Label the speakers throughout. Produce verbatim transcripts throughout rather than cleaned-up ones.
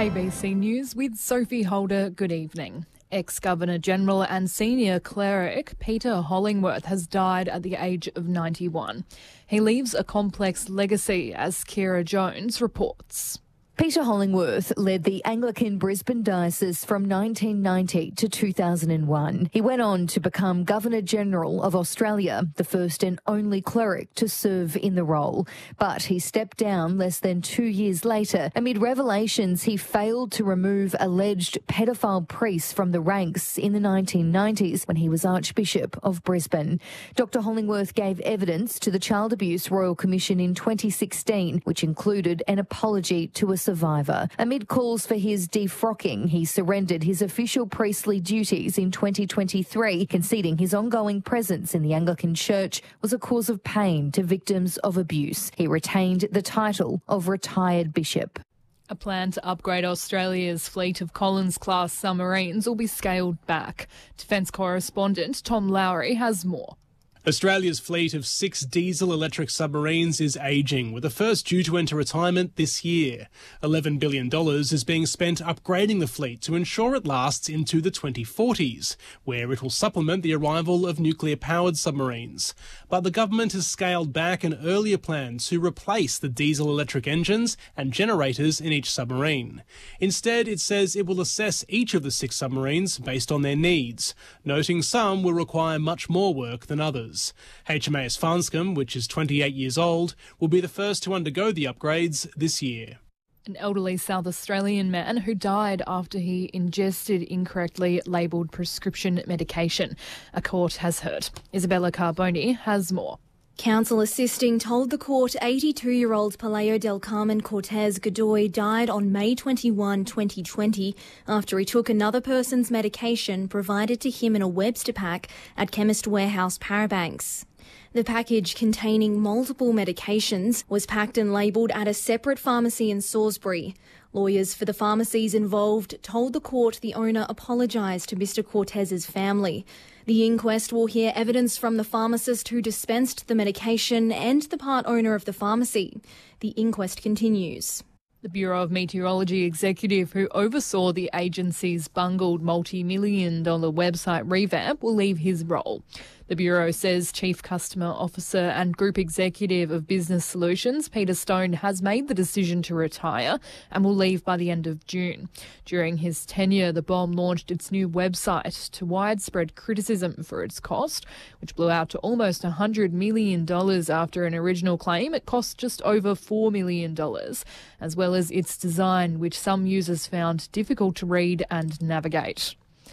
Speaker 1: A B C News with Sophie Holder. Good evening. Ex-Governor-General and senior cleric Peter Hollingworth has died at the age of ninety-one. He leaves a complex legacy, as Kira Jones reports.
Speaker 2: Peter Hollingworth led the Anglican Brisbane Diocese from nineteen ninety to two thousand one. He went on to become Governor-General of Australia, the first and only cleric to serve in the role. But he stepped down less than two years later amid revelations he failed to remove alleged pedophile priests from the ranks in the nineteen nineties when he was Archbishop of Brisbane. Doctor Hollingworth gave evidence to the Child Abuse Royal Commission in twenty sixteen, which included an apology to a survivor. Amid calls for his defrocking, he surrendered his official priestly duties in twenty twenty-three, conceding his ongoing presence in the Anglican Church was a cause of pain to victims of abuse. He retained the title of retired bishop.
Speaker 1: A plan to upgrade Australia's fleet of Collins-class submarines will be scaled back. Defence correspondent Tom Lowry has more.
Speaker 3: Australia's fleet of six diesel-electric submarines is ageing, with the first due to enter retirement this year. eleven billion dollars is being spent upgrading the fleet to ensure it lasts into the twenty forties, where it will supplement the arrival of nuclear-powered submarines. But the government has scaled back an earlier plan to replace the diesel-electric engines and generators in each submarine. Instead, it says it will assess each of the six submarines based on their needs, noting some will require much more work than others. H M A S Farnscombe, which is twenty-eight years old, will be the first to undergo the upgrades this year.
Speaker 1: An elderly South Australian man who died after he ingested incorrectly labelled prescription medication. A court has heard. Isabella Carboni has more.
Speaker 4: Counsel assisting told the court eighty-two-year-old Pelayo del Carmen Cortez Godoy died on May twenty-first, twenty twenty, after he took another person's medication provided to him in a Webster pack at Chemist Warehouse Parabanks. The package, containing multiple medications, was packed and labelled at a separate pharmacy in Salisbury. Lawyers for the pharmacies involved told the court the owner apologised to Mister Cortez's family. The inquest will hear evidence from the pharmacist who dispensed the medication and the part owner of the pharmacy. The inquest continues.
Speaker 1: The Bureau of Meteorology executive who oversaw the agency's bungled multi-million dollar website revamp will leave his role. The Bureau says Chief Customer Officer and Group Executive of Business Solutions, Peter Stone, has made the decision to retire and will leave by the end of June. During his tenure, the B O M launched its new website to widespread criticism for its cost, which blew out to almost one hundred million dollars after an original claim it cost just over four million dollars, as well as its design, which some users found difficult to read and navigate.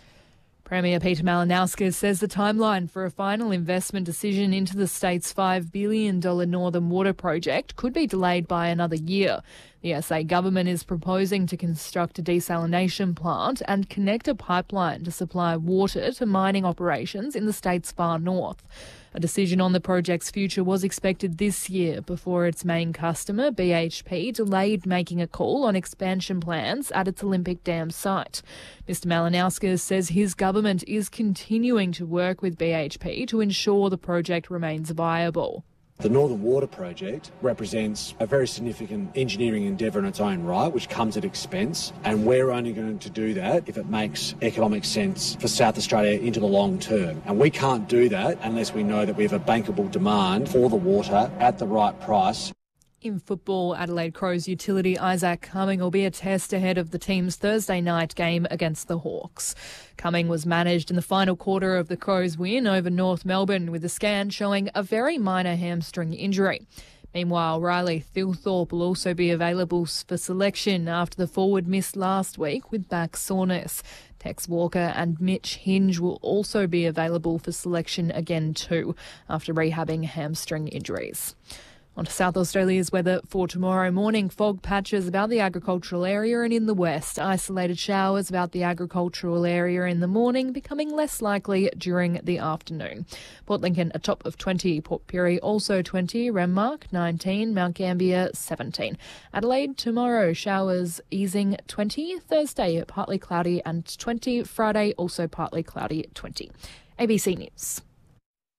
Speaker 1: Premier Peter Malinauskas says the timeline for a final investment decision into the state's five billion dollars Northern Water project could be delayed by another year. The S A government is proposing to construct a desalination plant and connect a pipeline to supply water to mining operations in the state's far north. A decision on the project's future was expected this year before its main customer, B H P, delayed making a call on expansion plans at its Olympic Dam site. Mister Malinauskas says his government is continuing to work with B H P to ensure the project remains viable.
Speaker 5: The Northern Water project represents a very significant engineering endeavour in its own right, which comes at expense, and we're only going to do that if it makes economic sense for South Australia into the long term. And we can't do that unless we know that we have a bankable demand for the water at the right price.
Speaker 1: In football, Adelaide Crows utility Isaac Cumming will be a test ahead of the team's Thursday night game against the Hawks. Cumming was managed in the final quarter of the Crows' win over North Melbourne, with a scan showing a very minor hamstring injury. Meanwhile, Riley Thilthorpe will also be available for selection after the forward missed last week with back soreness. Tex Walker and Mitch Hinge will also be available for selection again too, after rehabbing hamstring injuries. On to South Australia's weather for tomorrow morning. Fog patches about the agricultural area and in the west. Isolated showers about the agricultural area in the morning, becoming less likely during the afternoon. Port Lincoln a top of twenty. Port Pirie also twenty. Renmark nineteen. Mount Gambier seventeen. Adelaide tomorrow showers easing twenty. Thursday partly cloudy and twenty. Friday also partly cloudy twenty. A B C News.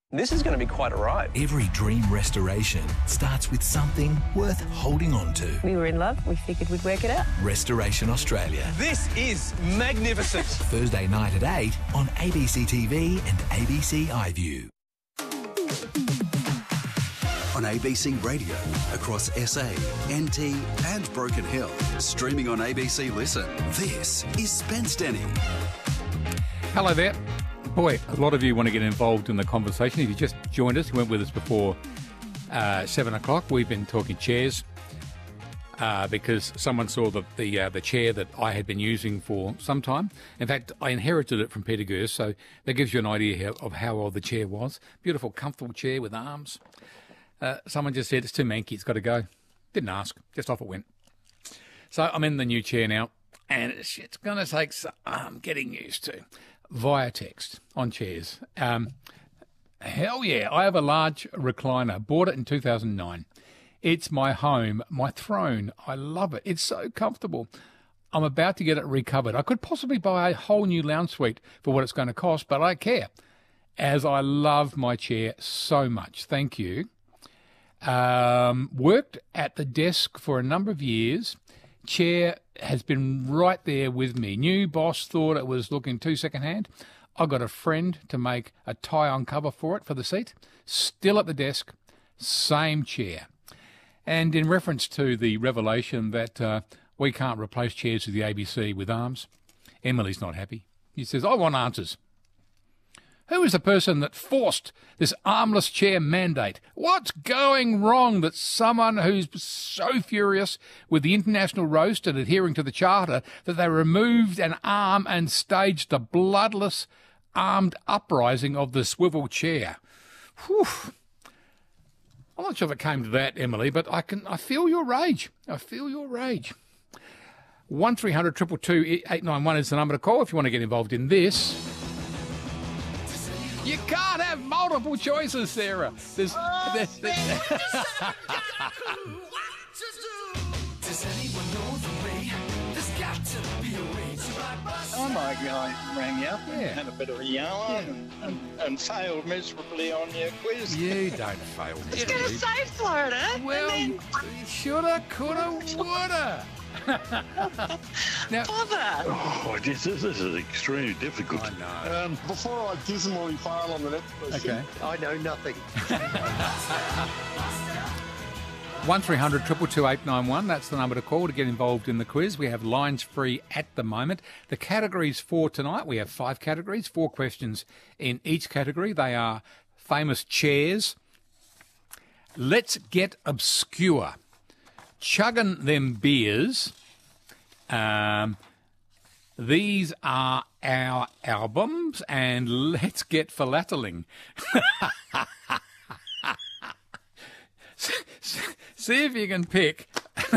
Speaker 6: This is going to be quite a ride.
Speaker 7: Every dream restoration starts with something worth holding on to.
Speaker 8: We were in love. We figured we'd work it out.
Speaker 7: Restoration Australia.
Speaker 6: This is magnificent.
Speaker 7: Thursday night at eight on A B C T V and A B C iView.
Speaker 9: On A B C Radio, across S A, N T and Broken Hill. Streaming on A B C Listen. This is Spence Denny.
Speaker 10: Hello there. Boy, a lot of you want to get involved in the conversation. If you just joined us, you weren't with us before uh, seven o'clock. We've been talking chairs uh, because someone saw the the, uh, the chair that I had been using for some time. In fact, I inherited it from Peter Gers, so that gives you an idea of how old the chair was. Beautiful, comfortable chair with arms. Uh, someone just said, it's too manky, it's got to go. Didn't ask, just off it went. So I'm in the new chair now, and it's, it's going to take some um, getting used to. Via text on chairs. Um, hell yeah, I have a large recliner. Bought it in two thousand nine. It's my home, my throne. I love it. It's so comfortable. I'm about to get it recovered. I could possibly buy a whole new lounge suite for what it's going to cost, but I don't care, as I love my chair so much. Thank you. Um, worked at the desk for a number of years. Chair has been right there with me. New boss thought it was looking too secondhand. I got a friend to make a tie-on cover for it for the seat. Still at the desk, same chair. And in reference to the revelation that uh, we can't replace chairs with the A B C with arms, Emily's not happy. She says, I want answers. Who is the person that forced this armless chair mandate? What's going wrong that someone who's so furious with the international roast and adhering to the charter that they removed an arm and staged the bloodless armed uprising of the swivel chair? Whew. I'm not sure if it came to that, Emily, but I can. I feel your rage. I feel your rage. one three hundred two two two eight nine one is the number to call if you want to get involved in this. You can't have multiple choices, Sarah. There's, there's, there's
Speaker 11: Oh, my guy rang you up and
Speaker 10: Yeah.
Speaker 11: had a bit of a yarn
Speaker 10: Yeah.
Speaker 11: and, and, and failed miserably on your quiz.
Speaker 10: You don't fail.
Speaker 12: It's going to say Florida.
Speaker 10: Well,
Speaker 12: and
Speaker 10: shoulda, coulda, woulda. Now,
Speaker 12: Bother.
Speaker 13: Oh, this, this is extremely difficult.
Speaker 10: I know.
Speaker 11: Um, before I dismally fail on the next question,
Speaker 10: Okay.
Speaker 14: I know nothing.
Speaker 10: one three hundred two two two eight nine one, that's the number to call to get involved in the quiz. We have lines free at the moment. The categories for tonight, we have five categories, four questions in each category. They are famous chairs, let's get obscure, chugging them beers, um, these are our albums, and let's get philatering. See if you can pick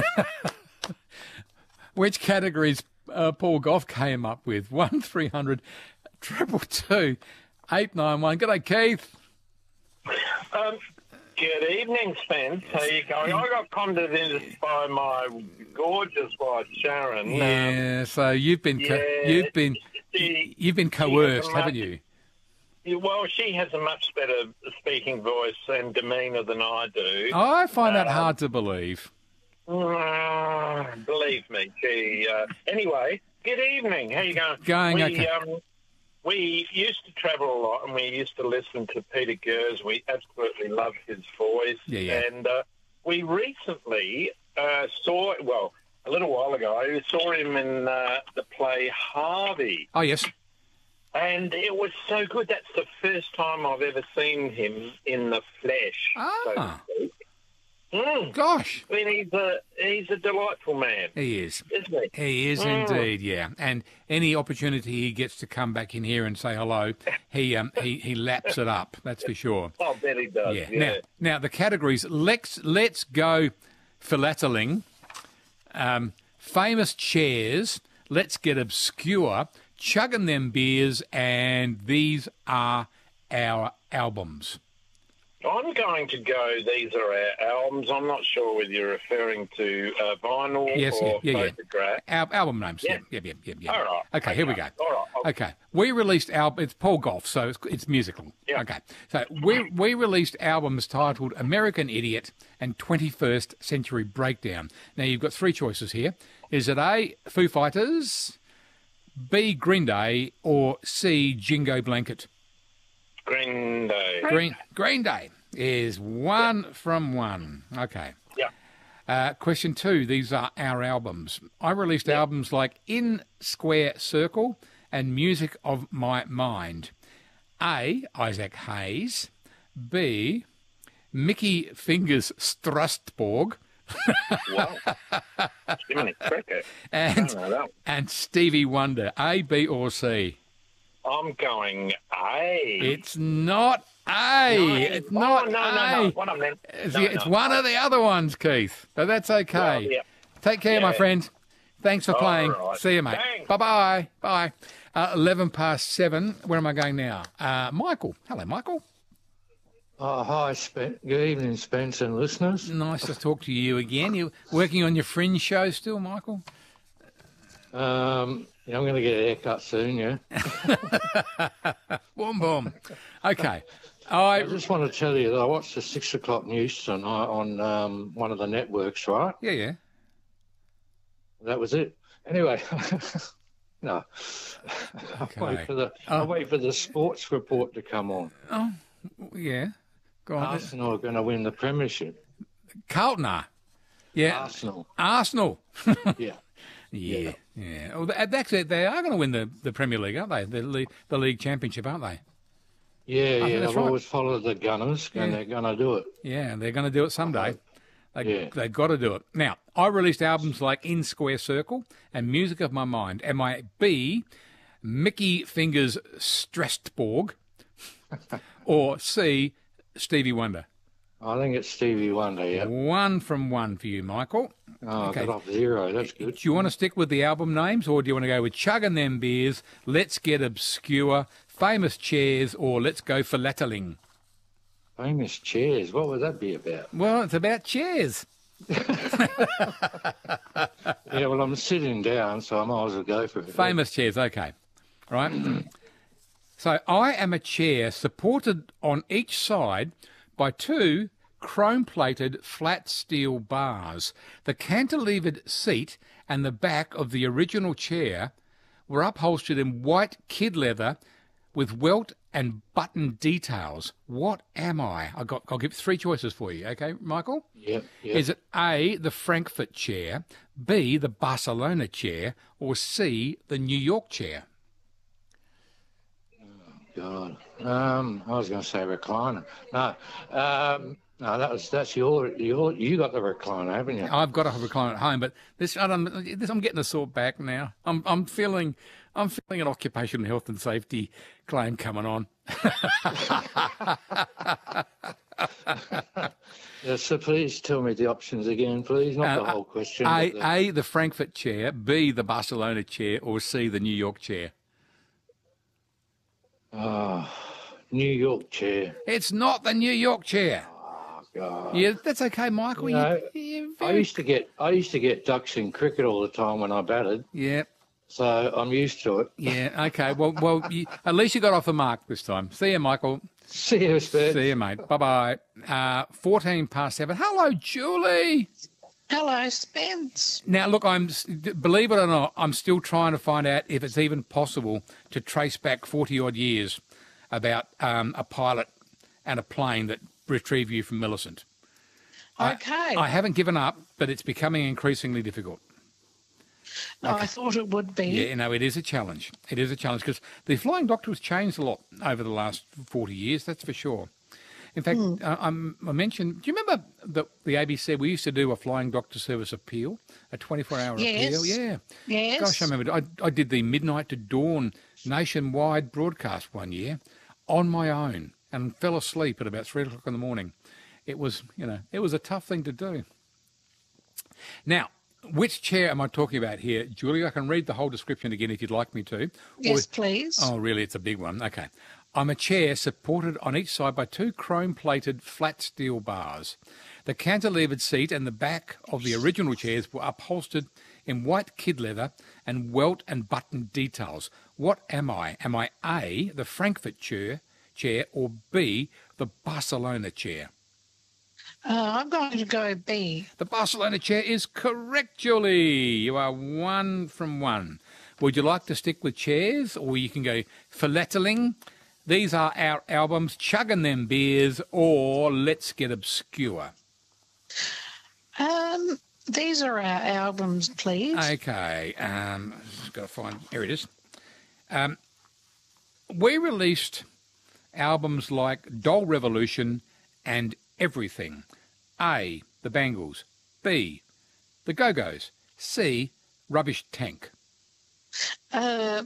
Speaker 10: which categories uh, Paul Gough came up with. one three hundred two two two eight nine one. G'day, Keith.
Speaker 15: Um, good evening, Spence. How you going? I got conjured in by my gorgeous wife, Sharon.
Speaker 10: Yeah, um, so you've been co-
Speaker 15: yeah,
Speaker 10: you've been
Speaker 15: she,
Speaker 10: you've been coerced,
Speaker 15: much,
Speaker 10: haven't you?
Speaker 15: Well, she has a much better speaking voice and demeanour than I do.
Speaker 10: I find that
Speaker 15: um,
Speaker 10: hard to believe.
Speaker 15: Uh, believe me, she. Uh, anyway, good evening. How you going?
Speaker 10: Going
Speaker 15: we,
Speaker 10: okay.
Speaker 15: Um, we used to travel a lot, and we used to listen to Peter Gers. We absolutely love his voice.
Speaker 10: Yeah, yeah.
Speaker 15: And uh, we recently uh, saw, well, a little while ago, we saw him in uh, the play Harvey.
Speaker 10: Oh, yes.
Speaker 15: And it was so good. That's the first time I've ever seen him in the flesh.
Speaker 10: Ah.
Speaker 15: So to speak. Mm.
Speaker 10: Gosh.
Speaker 15: I mean, he's a, he's a delightful man.
Speaker 10: He is.
Speaker 15: Isn't he?
Speaker 10: He is
Speaker 15: Mm.
Speaker 10: indeed, yeah. And any opportunity he gets to come back in here and say hello, he um he, he laps it up, that's for sure.
Speaker 15: I bet he does,
Speaker 10: Yeah.
Speaker 15: yeah.
Speaker 10: Now, now the categories, let's, let's go philatering, um, famous chairs, let's get obscure, chugging them beers, and these are our albums.
Speaker 15: I'm going to go, these are our albums. I'm not sure whether you're referring to uh, vinyl
Speaker 10: Yes,
Speaker 15: or
Speaker 10: yeah, yeah, yeah.
Speaker 15: photograph.
Speaker 10: Al- album names, yeah,
Speaker 15: Yeah.
Speaker 10: yeah, yeah, yeah. yeah.
Speaker 15: All right.
Speaker 10: Okay, here we go.
Speaker 15: All right.
Speaker 10: Okay. We released album. It's Paul Gough, so it's, it's musical.
Speaker 15: Yeah.
Speaker 10: Okay. So we we released albums titled American Idiot and twenty-first Century Breakdown. Now you've got three choices here. Is it A, Foo Fighters, B, Green Day, or C, Jingo Blanket?
Speaker 15: Green Day.
Speaker 10: Green Green Day is one yeah. from one. Okay.
Speaker 15: Yeah.
Speaker 10: Uh, question two. These are our albums. I released yeah. albums like In Square Circle and Music of My Mind. A, Isaac Hayes. B, Mickey Fingers Strasbourg.
Speaker 15: Wow. Jiminy Cricket.
Speaker 10: And, and Stevie Wonder. A, B, or C?
Speaker 15: I'm going A.
Speaker 10: It's not A.
Speaker 15: No.
Speaker 10: It's not
Speaker 15: oh, no,
Speaker 10: A.
Speaker 15: No, no, What I meant.
Speaker 10: It's,
Speaker 15: no,
Speaker 10: it's
Speaker 15: no.
Speaker 10: one of the other ones, Keith. But that's okay.
Speaker 15: Well, yeah.
Speaker 10: Take care,
Speaker 15: yeah.
Speaker 10: my friend. Thanks for
Speaker 15: All
Speaker 10: playing.
Speaker 15: right.
Speaker 10: See you, mate.
Speaker 15: Thanks.
Speaker 10: Bye-bye. Bye. Uh, eleven past seven. Where am I going now? Uh, Michael. Hello, Michael.
Speaker 12: Oh, hi, Spen- good evening, Spence and listeners.
Speaker 10: Nice to talk to you again. You working on your Fringe show still, Michael?
Speaker 12: Um, yeah, I'm going to get a haircut soon, yeah.
Speaker 10: Boom, boom. Okay. I...
Speaker 12: I just want to tell you that I watched the six o'clock news tonight on um, one of the networks, right?
Speaker 10: Yeah, yeah.
Speaker 12: That was it. Anyway, no.
Speaker 10: Okay.
Speaker 12: I'll wait for the
Speaker 10: Oh.
Speaker 12: I'll wait for the sports report to come on.
Speaker 10: Oh, yeah. Go on.
Speaker 12: Arsenal are going to win the premiership.
Speaker 10: Carlton are. Yeah.
Speaker 12: Arsenal.
Speaker 10: Arsenal.
Speaker 12: Yeah.
Speaker 10: Yeah, yeah. Well, th- actually, they are going to win the, the Premier League, aren't they? The league, the league championship, aren't they?
Speaker 12: Yeah,
Speaker 10: I think
Speaker 12: yeah.
Speaker 10: that's
Speaker 12: I've
Speaker 10: right.
Speaker 12: always followed the Gunners, and
Speaker 10: Yeah.
Speaker 12: they're going to do it.
Speaker 10: Yeah, they're going to do it someday. They,
Speaker 12: Yeah.
Speaker 10: They've got to do it. Now, I released albums like In Square Circle and Music of My Mind. Am I B, Mickey Fingers Strasbourg, or C, Stevie Wonder?
Speaker 12: I think it's Stevie Wonder, yeah.
Speaker 10: One from one for you, Michael.
Speaker 12: Oh,
Speaker 10: Okay.
Speaker 12: I got off zero. That's good.
Speaker 10: Do you want to stick with the album names, or do you want to go with Chugging Them Beers, Let's Get Obscure, Famous Chairs, or Let's Go Philatteling?
Speaker 12: Famous chairs. What would that be about?
Speaker 10: Well, it's about chairs.
Speaker 12: Yeah, well, I'm sitting down, so I might as well go for it.
Speaker 10: Famous chairs, okay. Right? So I am a chair supported on each side by two chrome-plated flat steel bars. The cantilevered seat and the back of the original chair were upholstered in white kid leather with welt and button details. What am I? I got, I'll give three choices for you, okay, Michael?
Speaker 12: Yep, yep.
Speaker 10: Is it A, the Frankfurt chair, B, the Barcelona chair, or C, the New York chair?
Speaker 12: God. Um, I was going to say recliner. No, um, no, that was that's your your you got the recliner, haven't you?
Speaker 10: I've got a recliner at home, but this, I don't, this I'm getting a sore back now. I'm I'm feeling I'm feeling an occupational health and safety claim coming on.
Speaker 12: Yeah, so please tell me the options again, please. Not
Speaker 10: Uh,
Speaker 12: the whole question.
Speaker 10: A,
Speaker 12: but the-
Speaker 10: A, the Frankfurt chair, B, the Barcelona chair, or C, the New York chair?
Speaker 12: Oh, New York chair.
Speaker 10: It's not the New York chair.
Speaker 12: Oh, God.
Speaker 10: Yeah, that's okay, Michael.
Speaker 12: You know,
Speaker 10: You- you're
Speaker 12: I
Speaker 10: very-
Speaker 12: used to get I used to get ducks in cricket all the time when I batted,
Speaker 10: Yeah,
Speaker 12: so I'm used to it.
Speaker 10: yeah, okay. Well, well, you, at least you got off the mark this time. See you, Michael.
Speaker 12: See you, Spence.
Speaker 10: See you, mate. Bye-bye. Uh, fourteen past seven. Hello, Julie.
Speaker 14: Hello, Spence.
Speaker 10: Now, look, I'm believe it or not, I'm still trying to find out if it's even possible to trace back forty-odd years about um, a pilot and a plane that retrieved you from Millicent.
Speaker 14: Okay.
Speaker 10: I, I haven't given up, but it's becoming increasingly difficult.
Speaker 14: No, I thought it would be.
Speaker 10: Yeah, no, it is a challenge. It is a challenge because the Flying Doctor has changed a lot over the last forty years, that's for sure. In fact,
Speaker 14: Hmm.
Speaker 10: uh, um, I mentioned, do you remember that the A B C, we used to do a Flying Doctor service appeal, a twenty-four hour
Speaker 14: Yes.
Speaker 10: appeal? Yeah.
Speaker 14: Yes.
Speaker 10: Gosh, I remember, I, I did the Midnight to Dawn nationwide broadcast one year on my own and fell asleep at about three o'clock in the morning. It was, you know, it was a tough thing to do. Now, which chair am I talking about here, Julie? I can read the whole description again if you'd like me to.
Speaker 14: Yes,
Speaker 10: Or-
Speaker 14: please.
Speaker 10: Oh, really? It's a big one. Okay. I'm a chair supported on each side by two chrome-plated flat steel bars. The cantilevered seat and the back of the original chairs were upholstered in white kid leather and welt and button details. What am I? Am I A, the Frankfurt chair, chair or B, the Barcelona chair?
Speaker 14: Uh, I'm going to go B.
Speaker 10: The Barcelona chair is correct, Julie. You are one from one. Would you like to stick with chairs, or you can go philatteling? These are our albums, Chugging Them Beers, or Let's Get Obscure.
Speaker 14: Um, these are our albums, please.
Speaker 10: Okay. Um, just got to find. Here it is. Um, we released albums like Doll Revolution and Everything. A, The Bangles. B, The Go-Go's. C, Rubbish Tank.
Speaker 14: Uh,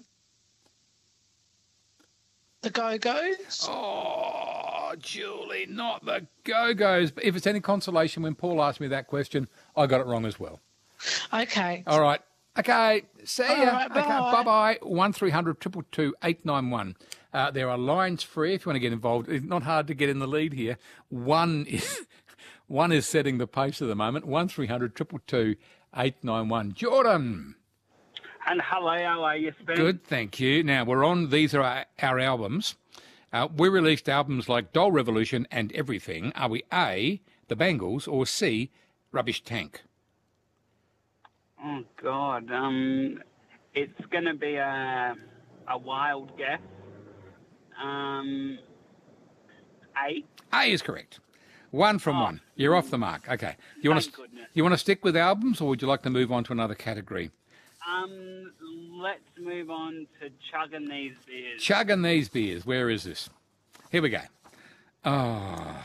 Speaker 14: the Go-Go's?
Speaker 10: Oh, Julie, not the Go-Go's. If it's any consolation, when Paul asked me that question, I got it wrong as well.
Speaker 14: Okay.
Speaker 10: All right. Okay, see
Speaker 14: All
Speaker 10: ya.
Speaker 14: right,
Speaker 10: okay,
Speaker 14: bye.
Speaker 10: bye-bye. one three hundred two two two eight nine one. Uh, there are lines free if you want to get involved. It's not hard to get in the lead here. One is one is setting the pace at the moment. one three hundred two two two eight nine one. Jordan.
Speaker 16: And hello, how are you, Spence?
Speaker 10: Good, thank you. Now, we're on, these are our, our albums. Uh, we released albums like Doll Revolution and Everything. Are we A, The Bangles, or C, Rubbish Tank?
Speaker 16: Oh, God. Um, it's going to be a, a wild guess. Um, A?
Speaker 10: A is correct. One from
Speaker 16: Oh.
Speaker 10: one. You're off the mark. Okay. You want
Speaker 16: Thank
Speaker 10: to
Speaker 16: goodness.
Speaker 10: you want to stick with albums, or would you like to move on to another category?
Speaker 16: Um, let's move on to Chugging These Beers.
Speaker 10: Chugging These Beers. Where is this? Here we go. Oh.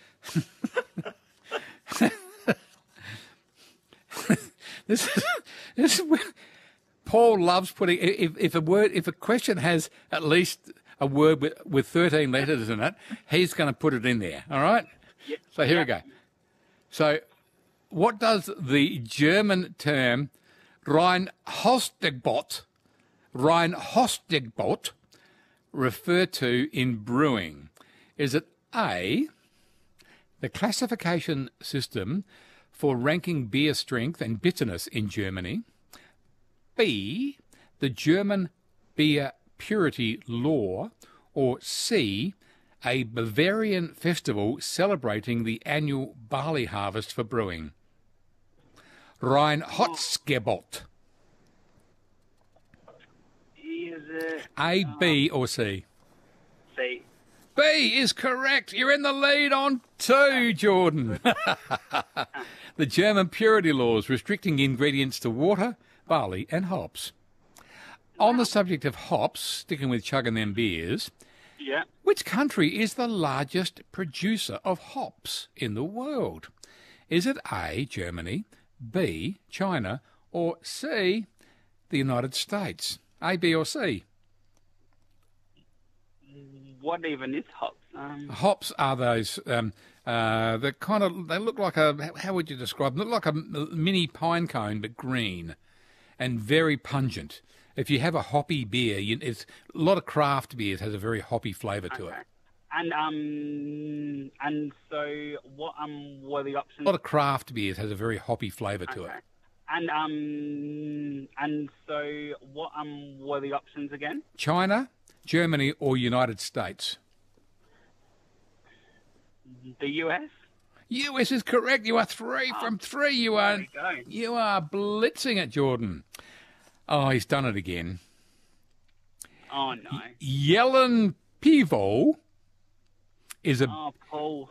Speaker 10: this is, this is where Paul loves putting. If, if a word, if a question has at least a word with, with thirteen letters in it, he's going to put it in there. All right.
Speaker 16: Yep.
Speaker 10: So here
Speaker 16: Yep.
Speaker 10: we go. So, what does the German term Reinhostigbot, Reinhostigbot refer to in brewing? Is it A, the classification system for ranking beer strength and bitterness in Germany? B, the German beer purity law? Or C, a Bavarian festival celebrating the annual barley harvest for brewing? Reinhostigbot.
Speaker 16: Is it
Speaker 10: A, B, or C?
Speaker 16: C?
Speaker 10: B is correct. You're in the lead on two, Jordan. The German purity laws restricting ingredients to water, barley and hops. On the subject of hops, sticking with Chugging Them Beers,
Speaker 16: Yeah.
Speaker 10: which country is the largest producer of hops in the world? Is it A, Germany, B, China, or C, the United States? A, B, or C?
Speaker 16: What even is hops? Um,
Speaker 10: Hops are those, um, uh, the kind of, they look like a, how would you describe them? They look like a mini pine cone, but green and very pungent. If you have a hoppy beer, you, it's, a lot of craft beers has a very hoppy flavour to it.
Speaker 16: and um, and so what um were the
Speaker 10: A
Speaker 16: options?
Speaker 10: lot of craft beers has a very hoppy flavour to it.
Speaker 16: And um, and so what um were the options again?
Speaker 10: China, Germany, or United States?
Speaker 16: The U S.
Speaker 10: U S is correct. You are three from three. You are
Speaker 16: There we go.
Speaker 10: you are blitzing it, Jordan. Oh, he's done it again.
Speaker 16: Oh no.
Speaker 10: Yellen Pivo is a
Speaker 16: Oh, Paul.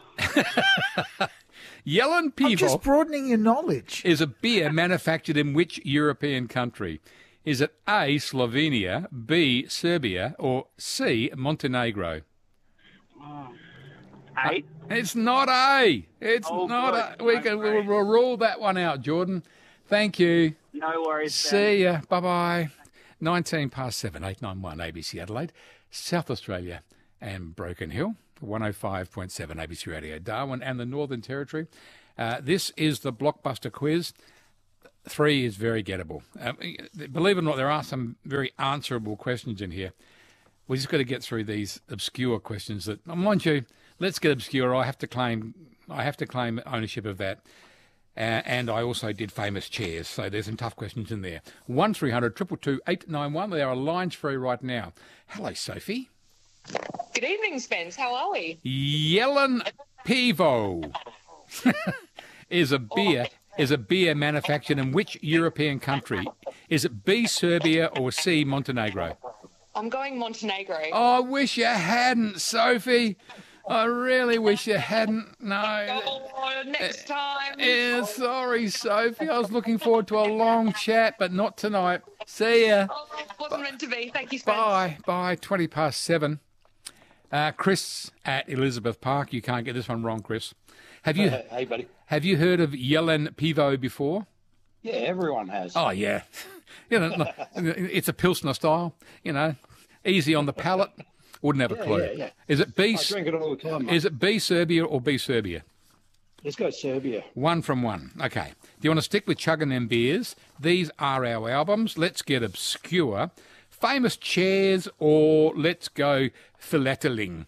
Speaker 10: Yellen
Speaker 17: I'm
Speaker 10: Pivo
Speaker 17: just broadening your knowledge.
Speaker 10: is a beer manufactured in which European country? Is it A, Slovenia, B, Serbia, or C, Montenegro?
Speaker 16: Oh. A.
Speaker 10: It's not A. It's
Speaker 16: Oh,
Speaker 10: not
Speaker 16: good.
Speaker 10: A. We can we'll, we'll rule that one out, Jordan. Thank you.
Speaker 16: No worries.
Speaker 10: See ya. Bye bye. Nineteen past seven. Eight nine one. A B C Adelaide, South Australia, and Broken Hill. One hundred five point seven A B C Radio Darwin and the Northern Territory. Uh, this is the Blockbuster Quiz. Three is very gettable. Um, believe it or not, there are some very answerable questions in here. We just got to get through these obscure questions that, mind you, let's get obscure. I have to claim, I have to claim ownership of that. Uh, and I also did famous chairs, so there's some tough questions in there. one three hundred two two two eight nine one. There are lines free right now. Hello, Sophie.
Speaker 17: Good evening, Spence. How are we?
Speaker 10: Yellen Pivo is a beer is a beer manufactured in which European country? Is it B, Serbia, or C, Montenegro?
Speaker 17: I'm going Montenegro.
Speaker 10: Oh, I wish you hadn't, Sophie. I really wish you hadn't. No.
Speaker 17: Oh, next time.
Speaker 10: Yeah, sorry, Sophie. I was looking forward to a long chat, but not tonight. See ya.
Speaker 17: Oh, it wasn't meant to be. Thank you, Spence.
Speaker 10: Bye. Bye. twenty past seven. Uh, Chris at Elizabeth Park. You can't get this one wrong, Chris. Have you?
Speaker 18: Hey, hey, buddy.
Speaker 10: Have you heard of Yellen Pivo before?
Speaker 18: Yeah, everyone has.
Speaker 10: Oh, yeah. You know, it's a Pilsner style. You know, easy on the palate. Wouldn't have a
Speaker 18: Yeah,
Speaker 10: clue.
Speaker 18: yeah, yeah.
Speaker 10: Is it B?
Speaker 18: I drink it all the time, mate.
Speaker 10: Is it B Serbia or B Serbia?
Speaker 18: Let's go Serbia.
Speaker 10: One from one. Okay. Do you want to stick with chugging them beers? These are our albums. Let's get obscure. Famous chairs or let's go philately.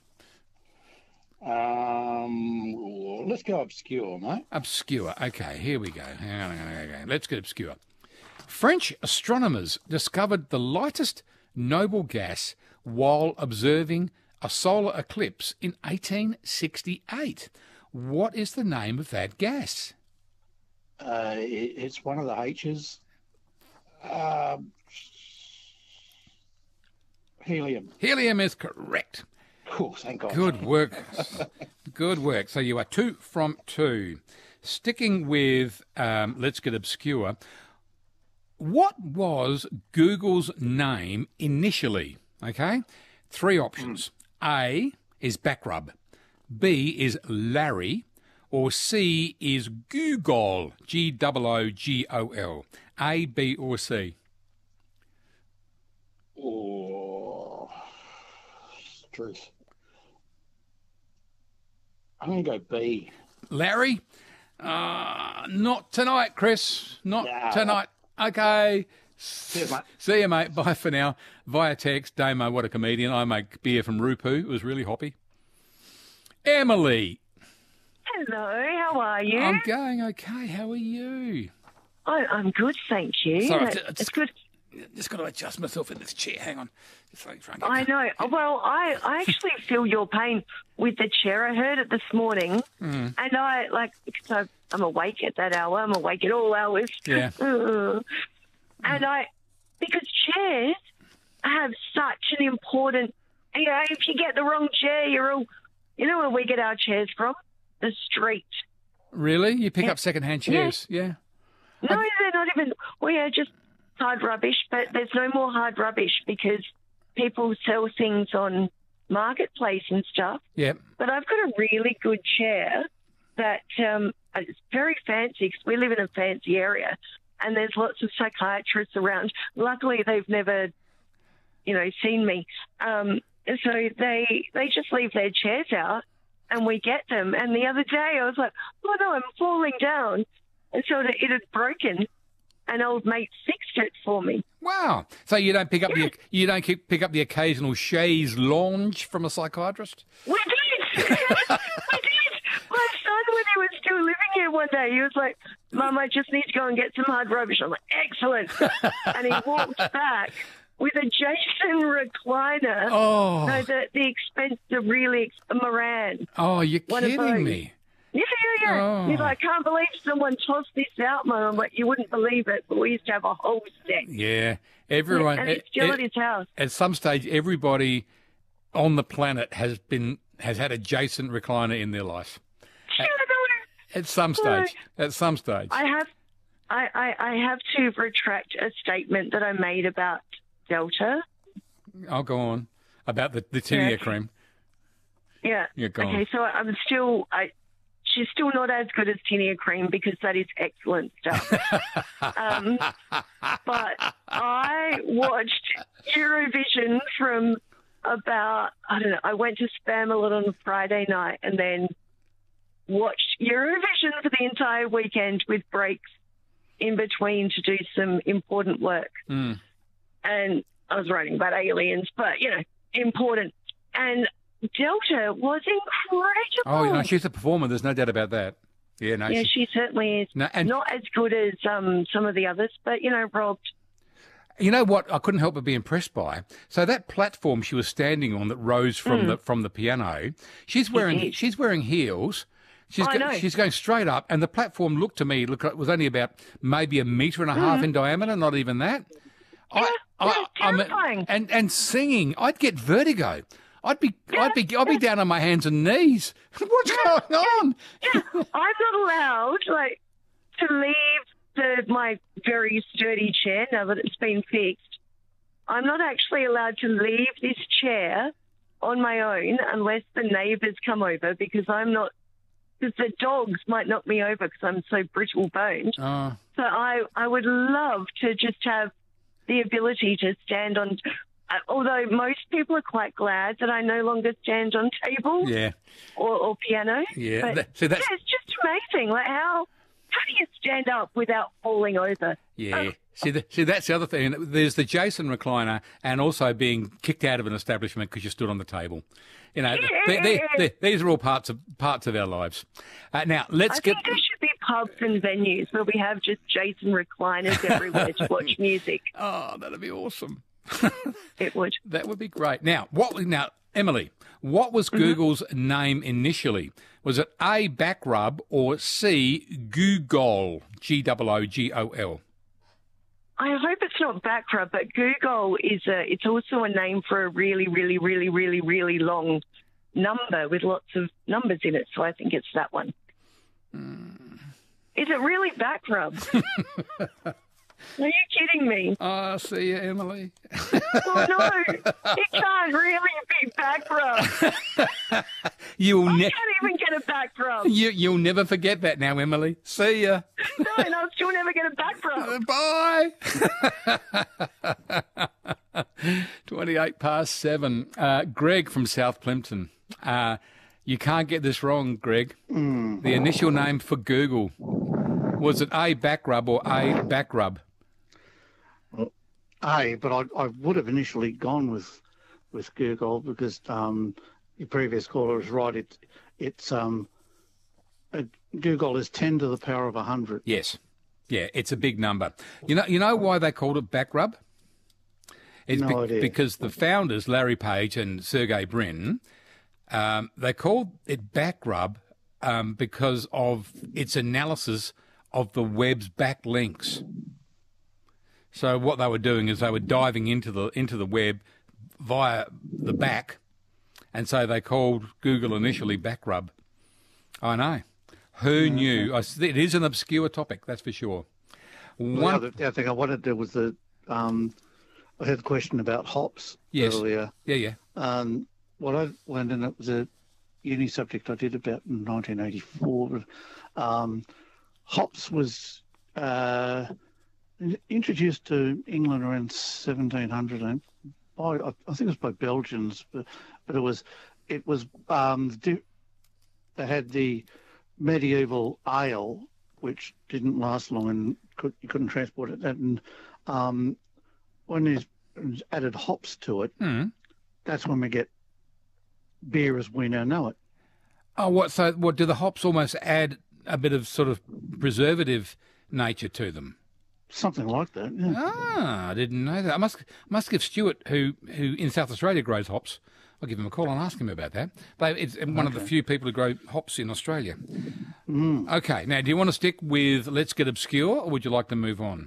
Speaker 18: Um, let's go obscure, mate.
Speaker 10: Obscure. Okay, here we go. Hang on, hang on, hang on. Let's get obscure. French astronomers discovered the lightest noble gas while observing a solar eclipse in eighteen sixty-eight. What is the name of that gas?
Speaker 18: Uh, it, it's one of the H's. Um, helium.
Speaker 10: Helium is correct.
Speaker 18: Oh, thank God.
Speaker 10: Good work. Good work. So you are two from two. Sticking with um, Let's Get Obscure, what was Google's name initially? Okay, three options. A is Backrub, B is Larry, or C is Google, G O O G O L. A, B, or C?
Speaker 18: Oh, truth. I'm going to go B.
Speaker 10: Larry? Uh, not tonight, Chris. Not
Speaker 18: Nah.
Speaker 10: tonight. Okay.
Speaker 18: Cheers, mate.
Speaker 10: See you, mate. Bye for now. Via text, Damo, what a comedian. I make beer from Rupu. It was really hoppy. Emily.
Speaker 19: Hello, how are you?
Speaker 10: I'm going okay. How are you?
Speaker 19: I, I'm good, thank you.
Speaker 10: Sorry,
Speaker 19: It's,
Speaker 10: I just-
Speaker 19: it's good.
Speaker 10: Just got to adjust myself in this chair. Hang on. Just trying to get
Speaker 19: I know. Well, I, I actually feel your pain with the chair. I heard it this morning,
Speaker 10: Mm.
Speaker 19: and I, like, because I, I'm awake at that hour. I'm awake at all hours.
Speaker 10: Yeah.
Speaker 19: And I, because chairs have such an important, you know, if you get the wrong chair, you're all, you know where we get our chairs from? The street.
Speaker 10: Really? You pick up second-hand chairs? Yeah.
Speaker 19: No, they're not even, well, yeah, just hard rubbish, but there's no more hard rubbish because people sell things on Marketplace and stuff.
Speaker 10: Yep.
Speaker 19: But I've got a really good chair that um, it's very fancy because we live in a fancy area and there's lots of psychiatrists around. Luckily, they've never, you know, seen me. Um, and so they they just leave their chairs out and we get them. And the other day I was like, oh, no, I'm falling down. And so it had broken. An old mate fixed it for me.
Speaker 10: Wow. So you don't pick up the you don't keep, pick up the occasional chaise lounge from a psychiatrist?
Speaker 19: We did. we did. My son, when he was still living here one day, he was like, Mum, I just need to go and get some hard rubbish. I'm like, excellent. And he walked back with a Jason recliner.
Speaker 10: Oh.
Speaker 19: No, the, the expense, the really, ex- a
Speaker 10: Oh, you're
Speaker 19: One of
Speaker 10: kidding
Speaker 19: those.
Speaker 10: me.
Speaker 19: Yeah, yeah, yeah.
Speaker 10: Oh.
Speaker 19: He's like, I can't believe someone tossed this out, Mum. I'm like, you wouldn't believe it, but we used to have a whole set.
Speaker 10: Yeah. Everyone
Speaker 19: And it's still at his house.
Speaker 10: At some stage everybody on the planet has been has had a Jason recliner in their life. At, at some stage. At some stage.
Speaker 19: I have, I, I, I have to retract a statement that I made about Delta.
Speaker 10: I'll go on. About the, the tinea
Speaker 19: Yeah.
Speaker 10: cream.
Speaker 19: Yeah.
Speaker 10: Yeah, go
Speaker 19: okay,
Speaker 10: on.
Speaker 19: so I'm still, I, she's still not as good as tinea cream because that is excellent stuff. um, but I watched Eurovision from about, I don't know, I went to Spamalot on Friday night and then watched Eurovision for the entire weekend with breaks in between to do some important work.
Speaker 10: Mm.
Speaker 19: And I was writing about aliens, but, you know, important. And Delta was incredible.
Speaker 10: Oh, you know, she's a performer. There's no doubt about that. Yeah, no.
Speaker 19: Yeah,
Speaker 10: she,
Speaker 19: she certainly is.
Speaker 10: No, and-
Speaker 19: Not as good as um, some of the others, but, you know, robbed.
Speaker 10: You know what? I couldn't help but be impressed by. So that platform she was standing on that rose from
Speaker 19: Mm.
Speaker 10: the from the piano, she's wearing
Speaker 19: did.
Speaker 10: she's wearing heels. She's
Speaker 19: I
Speaker 10: go-
Speaker 19: know.
Speaker 10: she's going straight up, and the platform looked to me look like it was only about maybe a metre and a half
Speaker 19: Mm.
Speaker 10: in diameter, not even that.
Speaker 19: Yeah,
Speaker 10: I,
Speaker 19: yeah,
Speaker 10: I, I'm-
Speaker 19: terrifying.
Speaker 10: and and singing, I'd get vertigo. I'd be I'd be I'd be down on my hands and knees. What's going on?
Speaker 19: Yeah, I'm not allowed, like, to leave the, my very sturdy chair now that it's been fixed. I'm not actually allowed to leave this chair on my own unless the neighbours come over, because I'm not, because the dogs might knock me over because I'm so brittle boned.
Speaker 10: Oh.
Speaker 19: So I, I would love to just have the ability to stand on, uh, although most people are quite glad that I no longer stand on tables
Speaker 10: Yeah.
Speaker 19: or, or piano.
Speaker 10: Yeah,
Speaker 19: But,
Speaker 10: that- so that's-
Speaker 19: yeah, it's just amazing. Like, how, how do you stand up without falling over?
Speaker 10: Yeah. See, the, see, that's the other thing. There's the Jason recliner, and also being kicked out of an establishment because you stood on the table. You know, they, they, they, these are all parts of parts of our lives. Uh, now, let's
Speaker 19: I
Speaker 10: get.
Speaker 19: think there should be pubs and venues where we have just Jason recliners everywhere to watch music.
Speaker 10: Oh, that'd be awesome.
Speaker 19: It would.
Speaker 10: That would be great. Now, what? Now, Emily, what was
Speaker 19: Mm-hmm.
Speaker 10: Google's name initially? Was it A, Backrub, or C, Google, G O O G O L?
Speaker 19: I hope it's not Backrub, but Google is a, it's also a name for a really, really, really, really, really long number with lots of numbers in it. So I think it's that one.
Speaker 10: Mm.
Speaker 19: Is it really Backrub? Are you kidding me?
Speaker 10: Oh, see you, Emily.
Speaker 19: Oh, no. It can't really be Backrub.
Speaker 10: You'll
Speaker 19: I
Speaker 10: never.
Speaker 19: can't even get a back rub.
Speaker 10: You, you'll never forget that now, Emily. See ya.
Speaker 19: No, and I'll still never get a back rub.
Speaker 10: Bye. twenty-eight past seven. Uh, Greg from South Plimpton. Uh, you can't get this wrong, Greg.
Speaker 18: Mm.
Speaker 10: The initial name for Google, was it A, Backrub, or A, Backrub?
Speaker 18: A, but I, I would have initially gone with with Google because um, your previous caller was right. It, it's um, a, Google is ten to the power of a hundred.
Speaker 10: Yes. Yeah, it's a big number. You know, you know why they called it Backrub? It's
Speaker 18: No
Speaker 10: be-
Speaker 18: idea.
Speaker 10: because the founders, Larry Page and Sergey Brin, um, they called it Backrub um, because of its analysis of the web's backlinks. So what they were doing is they were diving into the into the web via the back, and so they called Google initially Backrub. I know. Who knew? I s It is an obscure topic, that's for sure.
Speaker 18: Well,
Speaker 10: One,
Speaker 18: the, other, the other thing I wanted to do was the um, I had a question about hops
Speaker 10: Yes.
Speaker 18: earlier.
Speaker 10: Yeah, yeah.
Speaker 18: Um, what I learned, and it was a uni subject I did about in nineteen eighty-four. Um, hops was uh, introduced to England around seventeen hundred, and by I I think it was by Belgians, but, but it was it was um, di- they had the medieval ale, which didn't last long and could, you couldn't transport it. And um, when there's added hops to it,
Speaker 10: Mm.
Speaker 18: that's when we get beer as we now know it.
Speaker 10: Oh, what? So, what do the hops almost add a bit of sort of preservative nature to them?
Speaker 18: Something like that. Yeah.
Speaker 10: Ah, I didn't know that. I must must give Stuart, who who in South Australia grows hops. I'll give him a call and ask him about that. They, it's one of the
Speaker 18: Okay.
Speaker 10: few people who grow hops in Australia.
Speaker 18: Mm.
Speaker 10: Okay, now do you want to stick with Let's Get Obscure, or would you like to move on?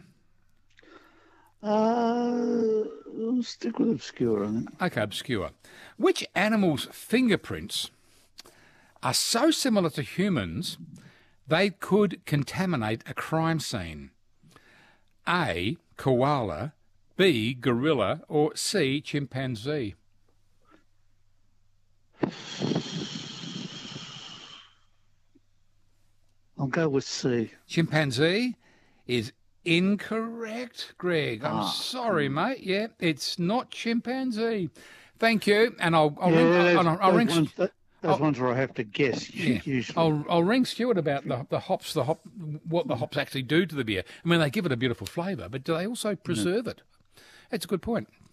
Speaker 18: Uh, we'll stick with obscure, I think.
Speaker 10: Okay, obscure. Which animal's fingerprints are so similar to humans they could contaminate a crime scene? A, koala, B, gorilla, or C, chimpanzee?
Speaker 18: I'll go with C.
Speaker 10: Chimpanzee is incorrect, Greg. I'm
Speaker 18: Ah.
Speaker 10: sorry, mate. Yeah, it's not chimpanzee. Thank you, and I'll, I'll
Speaker 18: Yeah,
Speaker 10: ring.
Speaker 18: those,
Speaker 10: I'll, I'll
Speaker 18: those
Speaker 10: ring.
Speaker 18: ones, that, those
Speaker 10: I'll-
Speaker 18: ones where I have to guess.
Speaker 10: Yeah.
Speaker 18: Usually.
Speaker 10: I'll I'll ring Stuart about the the hops, the hop, what the hops actually do to the beer. I mean, they give it a beautiful flavour, but do they also preserve it? That's a good point.